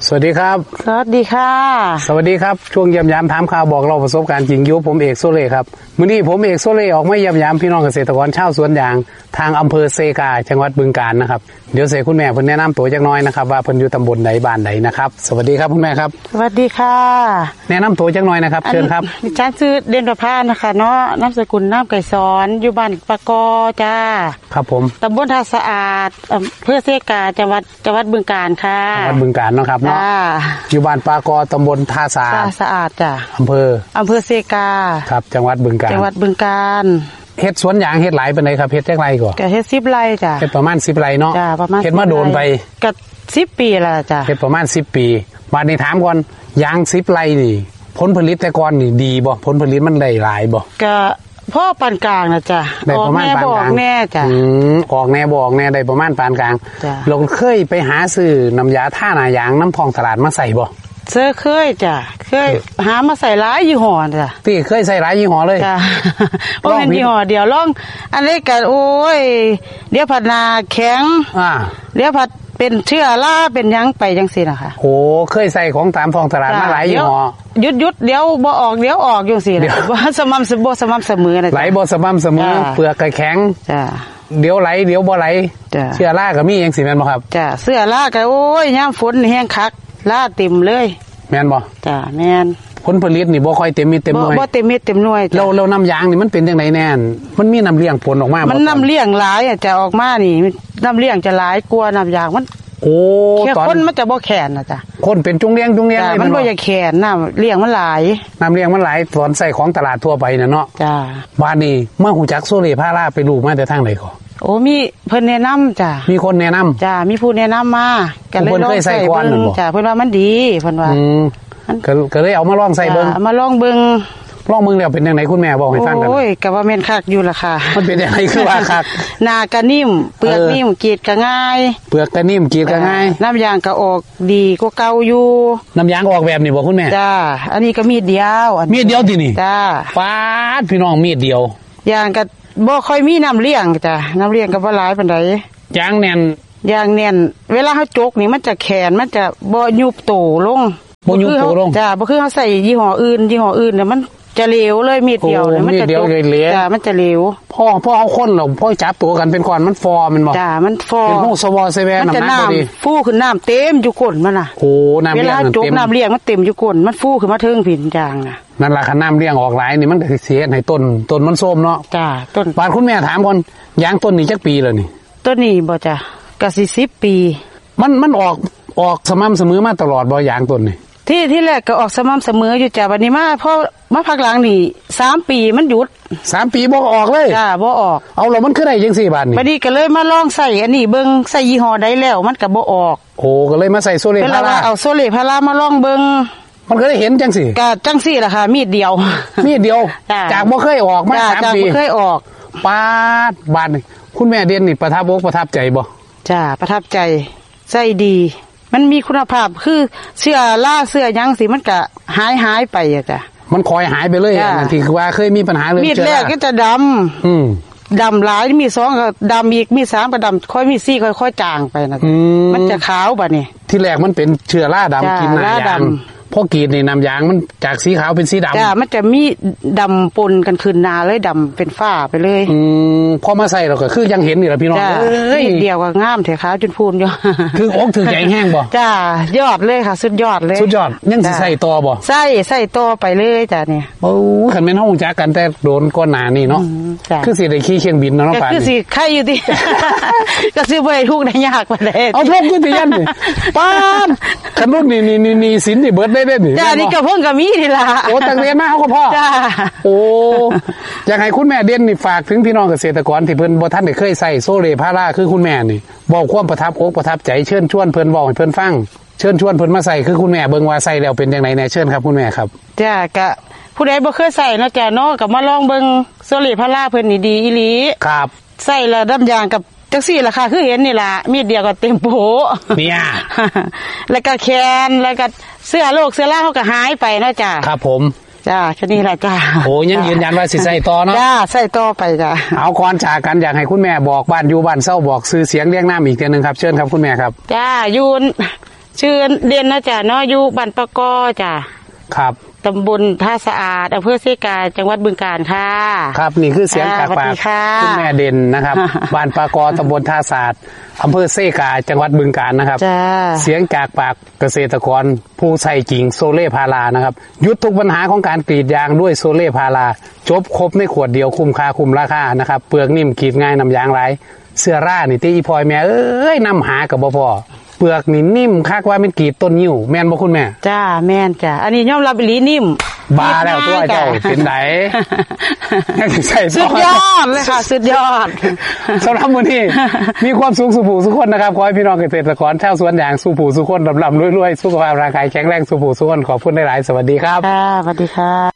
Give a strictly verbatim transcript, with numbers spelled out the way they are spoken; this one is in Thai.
สวัสดีครับสวัสดีค่ะสวัสดีครับช่วงเยี่ยมยามถามข่าวบอกเราประสบการณ์จริงอยู่ผมเอกโซเล่ครับมื้อนี้ผมเอกโซเล่ออกมาเยี่ยมยามพี่น้องเกษตรกรชาวสวนยางทางอำเภอเซกาจังหวัดบึงกาฬนะครับเดี๋ยวเสคุณแม่เพิ่นแนะนำตัวจักหน่อยนะครับว่าเพิ่นอยู่ตำบลใดบ้านใดนะครับสวัสดีครับคุณแม่ครับสวัสดีค่ะแนะนำตัวจักหน่อยนะครับเชิญครับดิฉันชื่อเด่นประภานะคะเนาะนามสกุลน้ำไก่สอนอยู่บ้านปะกอจ้าครับผมตำบลท่าสะอาดอำเภอเซกาจังหวัดจังหวัดบึงกาฬค่ะจังหวัดบึงกาฬเนาะครับเนาะอยู่บ้านปากอตำบลท่าสะอาดท่าสะอาดจ้ะอำเภออำเภอเซกาครับจังหวัดบึงกาฬจังหวัดบึงกาฬเฮ็ดสวนยางเฮ็ดหลายปานใดครับเฮ็ดจักไรก่อก็เฮ็ดสิบไร่จ้ะเฮ็ดประมาณสิบไร่เนาะจ้ะประมาณเฮ็ดมาโดนไปก็สิบปีแล้วจ้ะเฮ็ดประมาณสิบปีบัดนี้ถามก่อนยางสิบไร่นี่ผลผลิตแต่ก่อนนี่ดีบ่ผลผลิตมันได้หลายบ่ก็พ่อปานกลางนะจ้ะได้ประมาณปานกลางแน่จ้ะอืมออกแน่บอกแน่ได้ประมาณปานกลางเราเคยไปหาซื้อน้ำยาท่าหน้ายางน้ำทองตลาดมาใส่บ่เสื้อเคยจ้ะเคยหามาใส่หลายยี่ห้อจ้ะพี่เคยใส่หลายยี่ห้อเลยจ้ะบ่แม่นยี่ห้อเดียวลองอันนี้ก็โอ้ยเดี๋ยวผัดนาแข็งอ่าเดี๋ยวผัดเป็นเชื้อราเป็นหยังไปจังซี่น่ะค่ะโอ้เคยใส่ของตามท้องตลาดมาหลายยี่ห้อหยุดๆเดี๋ยวบ่ออกเดี๋ยวออกจังซี่น่ะบ่สม่ำเสมอสม่ำเสมอน่ะไหลบ่สม่ำเสมอเปลือกก็แข็งจ้ะเดี๋ยวไหลเดี๋ยวบ่ไหลจ้ะเชื้อราก็มีจังซี่แม่นบ่ครับจ้ะเชื้อราก็โอ้ยยามฝนแห้งคักราเต็มเลยแม่นบ่จ้ะแม่นผลผลิตนี่บ่ค่อยเต็มมีเต็มหน่วยบ่เต็มเม็ดเต็มหน่วยแล้วแล้วน้ำยางนี่มันเป็นจังไดแน่นมันมีน้ำเลี้ยงผลออกมามันน้ำเลี้ยงหลายอ่ะจะออกมานี่น้ำเลี้ยงจะหลายกว่าน้ำยางมันโอ้แค่คนมันจะบ่แข็งน่ะจ้ะคนเป็นจุงเลี้ยงจุงเลี้ยงเลยมันบ่อยากแข็งน้ำเลี้ยงมันหลายน้ำเลี้ยงมันหลายตอนใส่ของตลาดทั่วไปน่ะเนาะจ้ะบ้านนี้เมื่อฮู้จักโซเล่พาราไปลูกมาแต่ทางไหนก่อโอ้มีเพิ่นแนะนำจ้ะมีคนแนะนำจ้ะมีผู้แนะนำมาก็เลยลองใส่เบิ่งจ้ะเพิ่นว่ามันดีเพิ่นว่าอืมก็ก็เลยเอามาลองใส่เบิ่งเอามาลองเบิ่งลองเบิ่งแล้วเป็นจังไดคุณแม่บอกให้ฟังกันโอ้ยก็ว่าแม่นคักอยู่ล่ะค่ะมันเป็นจังไดคือว่าคักหน้าก็นิ่มเปลือกนิ่มกรีดก็ง่ายเปลือกก็นิ่มกรีดก็ง่ายน้ำยางก็ออกดีกว่าเก่าอยู่น้ำยางออกแบบนี้บ่คุณแม่จ้าอันนี้ก็มีดเดียวมีดเดียวตินี่จ้าฟาดพี่น้องมีดเดียวยางก็บ่ค่อยมีน้ำเลี้ยงจ้ะน้ำเลี้ยงก็บ่หลายปานใดยางแน่นยางแน่นเวลาเฮาจกนี่มันจะแขนมันจะบ่ยุบโตลงบ่ยุบโตลงจ้าบ่คือเฮาใส่ยี่ห้ออื่นยี่ห้ออื่นเนี่ยมันจะเหลวเลยมีดเดียวเลยมันจะจกจ้ามันจะเหลวพ่อพ่อเอาคนเหรอพ่อจับตัวกันเป็นก้อนมันฟอมันบ่จ้ามันฟอเป็นหูสวอเซเว่นน้ำหนักพอดีฟูขึ้นน้ำเต็มอยู่ก้นมันน่ะโอ้น้ำเลี้ยงเวลาจกน้ำเลี้ยงมันเต็มอยู่ก้นมันฟูขึ้นมาถึงผินจางน่ะนั่นล่ะคันน้ำเลี้ยงออกหลายนี่มันก็สิเสียให้ต้นต้นมันส้มเนาะจ้าต้นบาดคุณแม่ถามก่อนยางต้นนี้จักปีแล้วนี่ต้นนี้บ่จ้ะก็สิสิบปีมันมันออกออกสม่ำเสมอมาตลอดบ่ยางต้นนี่ที่ที่แรกก็ออกสม่ำเสมออยู่จ้ะวันนี้มาพอมาพักหลังนี่สามปีมันหยุดสามปีบ่ออกเลยจ้าบ่ออกเอาแล้วมันคือได้จังซี่บาดนี้บัดนี้ก็เลยมาลองใส่อันนี้เบิ่งใส่ยี่ห้อใดแล้วมันก็บ่ออกโอ้ก็เลยมาใส่โซเล่พาราเอาโซเล่พารามาลองเบิ่งมันก็ได้เห็นจังซี่ก็จังซี่ล่ะค่ะมีดเดียวมีดเดียวจากบ่เคยออกมาสามปีจากบ่เคยออกปาดบาดนี้คุณแม่เด่นนี่ประทับอกประทับใจบ่จ้าประทับใจใส่ดีมันมีคุณภาพคือเสื้อล่าเสื้อยังสิมันก็หายหายไปอ่ะจ้ะมันคอยหายไปเลยอันที่คือว่าเคยมีปัญหาเรื่องมีดแรกก็จะดำอืมดำหลายมีสองก็ดำอีกมีสามก็ดำค่อยมีสี่ค่อยๆจางไปนะมันจะขาวบัดนี้ที่แรกมันเป็นเชื้อราดำกินหน้ายางพอกรีดนี่น้ำยางมันจากสีขาวเป็นสีดำจ้ามันจะมีดำปนกันขึ้นนาเลยดำเป็นฝ้าไปเลยอืมพอมาใส่เราก็คือยังเห็นนี่แหละพี่น้องเอ้ยเดียวก็งามเถอะขาวจนพูนอยู่คืออกถือใหญ่แห้งบ่จ้ายอดเลยค่ะสุดยอดเลยสุดยอดยังสิใส่ต่อบ่ใส่ใส่ต่อไปเลยจ้ะเนี่ยโอ้ขันแม่นห้องจักกันแต่โดนก้อนหนานี่เนาะคือสิได้ขี่เครื่องบินเนาะป่านคือสิไข่อยู่ดิก็ซื้อบ่ได้ทุกได้ยากปานใดเอาทุกอยู่ที่ยันนี่ป้านคันรุ่นนี่นี่นี่สินนี่เบิดได้เด้นี่จ้านี่ก็เพิ่งก็มีนี่ล่ะโอ้ตั้งเรียนมาเฮาก็พอจ้าโอ้อยากให้คุณแม่เด่นนี่ฝากถึงพี่น้องเกษตรกรที่เพิ่นบ่ทันได้เคยใส่โซเล่พาราคือคุณแม่นี่บอกความประทับอกประทับใจเชิญชวนเพิ่นบอกให้เพิ่นฟังเชิญชวนเพิ่นมาใส่คือคุณแม่เบิ่งว่าใส่แล้วเป็นจังได๋แน่เชิญครับคุณแม่ครับจ้าก็ผู้ใดบ่เคยใส่เนาะจ้าเนาะก็มาลองเบิ่งโซเล่พาราเพิ่นนี่ดีอีหลีครับใส่แล้วน้ำยางกับจังซี่ล่ะค่ะคือเห็นนี่ล่ะมีดเดียวก็เต็มโผเนี่ยแล้วก็แขนแล้วก็เสื้อโลกเสื้อล่าเฮาก็หายไปเนาะจ้าครับผมจ้าแค่นี้แหละจ้าโอ้ยังยืนยันว่าสิใส่ต่อเนาะจ้าใส่ต่อไปจ้าเอาก่อนจากกันอยากให้คุณแม่บอกบ้านอยู่บ้านเศร้าบอกซื้อเสียงเรียกน้ำอีกเทีนึงครับเชิญครับคุณแม่ครับจ้ายูนชื่อเด่นนะจ้ะเนาะอยู่บ้านปะกอจ้ะครับตำบลท่าสะอาดอำเภอเซกาจังหวัดบึงกาฬค่ะครับนี่คือเสียงจากปากคุณแม่เด่นนะครับบ้านปากอตำบลท่าสะอาดอำเภอเซกาจังหวัดบึงกาฬนะครับเสียงจากปากเกษตรกรผู้ใส่จริงโซเล่พารานะครับยุดทุกปัญหาของการกรีดยางด้วยโซเล่พาราจบครบในขวดเดียวคุ้มค่าคุ้มราคานะครับเปลือกนิ่มกรีดง่ายน้ำยางไหลเสื้อร่านี่ที่อีพอยแม่เอ้ยนำหากับบ่พอเปลือกนี่นิ่มคักว่าเป็นกรีดต้นยิ้วแม่นบ่คุณแม่จ้าแม่นจ้าอันนี้ยอมรับอีหลีนิ่มบาแล้วตัวเจ้าเป็นไหนสุดยอดเลยค่ะสุดยอดสำหรับมื้อนี้มีความสุขสุขผู้สุขคนนะครับขอให้พี่น้องเกษตรกรชาวสวนยางสุขผู้สุขคนร่ำๆรวยๆสุขภาพร่างกายแข็งแรงสุขผู้สุขคนขอบคุณหลายๆสวัสดีครับค่ะสวัสดีค่ะ